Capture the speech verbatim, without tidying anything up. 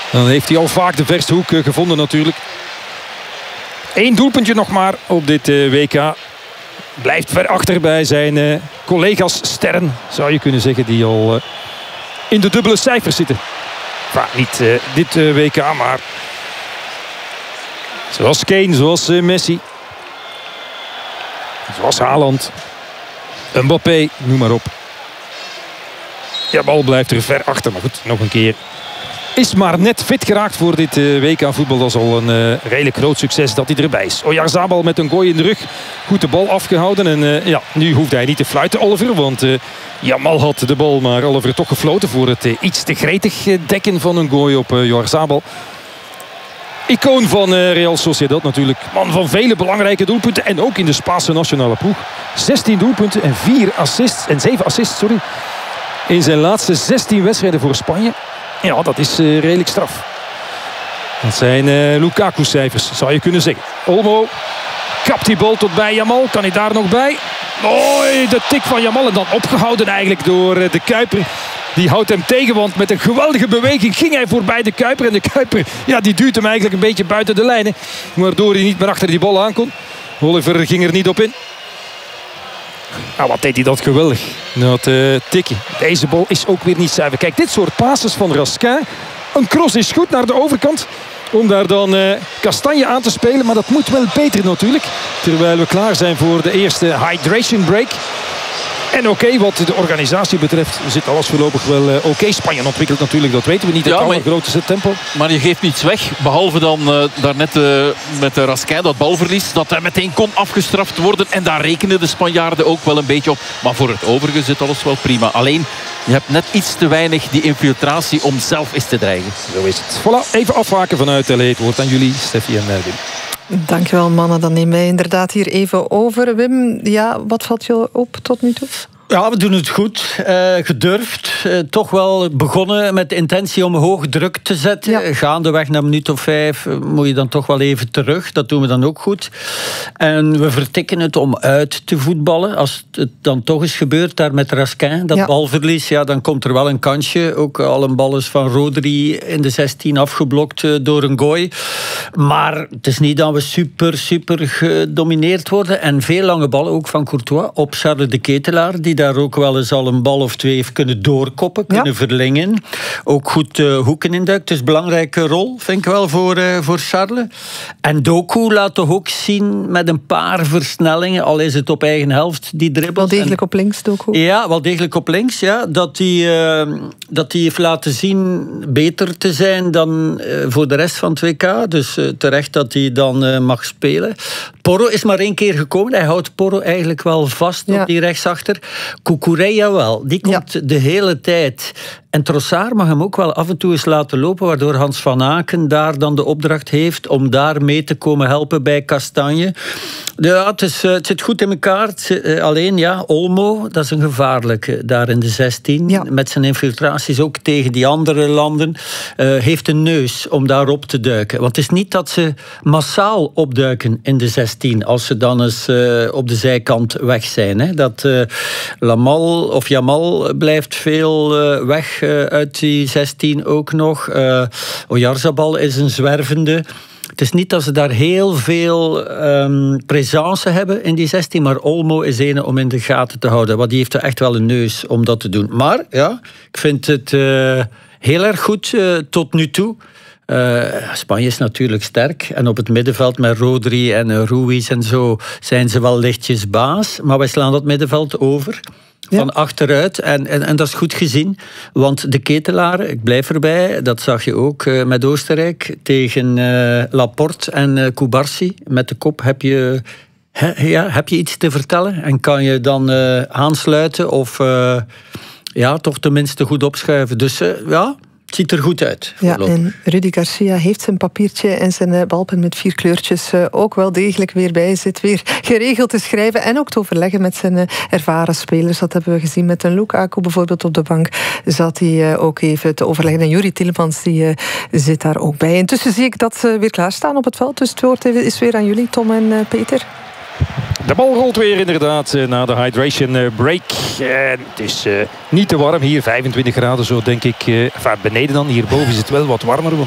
Dan heeft hij al vaak de verste hoek gevonden natuurlijk. Eén doelpuntje nog maar op dit W K. Blijft ver achter bij zijn uh, collega's sterren, zou je kunnen zeggen, die al uh, in de dubbele cijfers zitten. Enfin, niet uh, dit uh, W K, maar zoals Kane, zoals uh, Messi, zoals Haaland, Mbappé, noem maar op. Ja, bal blijft er ver achter, maar goed, nog een keer. Is maar net fit geraakt voor dit uh, W K voetbal. Dat is al een uh, redelijk groot succes dat hij erbij is. Oyarzabal met een gooi in de rug. Goed de bal afgehouden. En uh, ja, nu hoeft hij niet te fluiten, Oliver. Want uh, Jamal had de bal, maar Oliver toch gefloten voor het uh, iets te gretig uh, dekken van een gooi op uh, Oyarzabal. Icoon van uh, Real Sociedad natuurlijk. Man van vele belangrijke doelpunten. En ook in de Spaanse nationale ploeg. zestien doelpunten en vier assists. En zeven assists, sorry. In zijn laatste zestien wedstrijden voor Spanje. Ja, dat is uh, redelijk straf. Dat zijn uh, Lukaku-cijfers, zou je kunnen zeggen. Olmo kapt die bal tot bij Jamal. Kan hij daar nog bij? Oei, de tik van Jamal. En dan opgehouden eigenlijk door uh, de Kuiper. Die houdt hem tegen, want met een geweldige beweging ging hij voorbij de Kuiper. En de Kuiper, ja, die duwt hem eigenlijk een beetje buiten de lijnen. Waardoor hij niet meer achter die bal aan kon. Oliver ging er niet op in. Nou, wat deed hij dat geweldig. Dat uh, tikje. Deze bal is ook weer niet zuiver. Kijk, dit soort passes van Raskin. Een cross is goed naar de overkant. Om daar dan uh, Kastanje aan te spelen. Maar dat moet wel beter natuurlijk. Terwijl we klaar zijn voor de eerste hydration break. En oké, okay, wat de organisatie betreft zit alles voorlopig wel uh, oké. Okay. Spanje ontwikkelt natuurlijk, dat weten we niet. Het ja, allergrootste tempo. Maar je geeft niets weg. Behalve dan uh, daarnet uh, met de Raskin, dat balverlies. Dat hij meteen kon afgestraft worden. En daar rekenen de Spanjaarden ook wel een beetje op. Maar voor het overige zit alles wel prima. Alleen, je hebt net iets te weinig die infiltratie om zelf eens te dreigen. Zo is het. Voilà, even afwaken vanuit L A. Het woord aan jullie, Steffi en Wim. Dankjewel, mannen. Dan nemen wij inderdaad hier even over. Wim, ja, wat valt je op tot nu toe? Ja, we doen het goed. Uh, gedurfd. Uh, toch wel begonnen met de intentie om hoog druk te zetten. Ja. Gaandeweg na een minuut of vijf uh, moet je dan toch wel even terug. Dat doen we dan ook goed. En we vertikken het om uit te voetballen. Als het dan toch eens gebeurt daar met Raskin, dat ja. balverlies, ja, dan komt er wel een kansje. Ook al een bal is van Rodri in de zestien afgeblokt uh, door een gooi. Maar het is niet dat we super, super gedomineerd worden. En veel lange ballen, ook van Courtois, op Charles de Ketelaar, die daar ook wel eens al een bal of twee heeft kunnen doorkoppen, kunnen ja. verlengen. Ook goed uh, hoeken induikt. Dus belangrijke rol, vind ik wel, voor, uh, voor Charles. En Doku laat toch ook zien met een paar versnellingen, al is het op eigen helft, die dribbels. Wel degelijk en, op links, Doku. Ja, wel degelijk op links. Ja, dat hij uh, dat hij heeft laten zien beter te zijn dan uh, voor de rest van het W K. Dus uh, terecht dat hij dan uh, mag spelen. Porro is maar één keer gekomen. Hij houdt Porro eigenlijk wel vast ja. op die rechtsachter. Cucurella wel. Die komt ja. de hele tijd. En Trossard mag hem ook wel af en toe eens laten lopen, waardoor Hans van Aken daar dan de opdracht heeft om daar mee te komen helpen bij Kastanje. Ja, het, is, het zit goed in elkaar. Het, alleen, ja, Olmo, dat is een gevaarlijke daar in de zestien. Ja. Met zijn infiltraties ook tegen die andere landen. Uh, heeft een neus om daarop te duiken. Want het is niet dat ze massaal opduiken in de zestien, als ze dan eens uh, op de zijkant weg zijn. Hè. Dat uh, Lamal of Jamal blijft veel uh, weg. Uh, uit die zestien ook nog. Uh, Oyarzabal is een zwervende. Het is niet dat ze daar heel veel um, présence hebben in die zestien, maar Olmo is ene om in de gaten te houden. Want die heeft er echt wel een neus om dat te doen. Maar ja, ik vind het uh, heel erg goed uh, tot nu toe. Uh, Spanje is natuurlijk sterk. En op het middenveld met Rodri en uh, Ruiz en zo zijn ze wel lichtjes baas. Maar wij slaan dat middenveld over. Van ja. achteruit. En, en, en dat is goed gezien. Want de Ketelaar, ik blijf erbij, dat zag je ook uh, met Oostenrijk tegen uh, Laporte en uh, Kubarsi. Met de kop heb je, he, ja, heb je iets te vertellen. En kan je dan uh, aansluiten of uh, ja, toch tenminste goed opschuiven. Dus uh, ja... Het ziet er goed uit. Ja, en Rudy Garcia heeft zijn papiertje en zijn balpen met vier kleurtjes ook wel degelijk weer bij. Zit weer geregeld te schrijven en ook te overleggen met zijn ervaren spelers. Dat hebben we gezien met een Lukaku bijvoorbeeld op de bank. Zat hij ook even te overleggen. En Juri Tielemans die zit daar ook bij. Intussen zie ik dat ze weer klaarstaan op het veld. Dus het woord is weer aan jullie, Tom en Peter. De bal rolt weer inderdaad na de hydration break. En het is uh, niet te warm hier, vijfentwintig graden zo denk ik. Uh, enfin, beneden dan, hierboven is het wel wat warmer. Want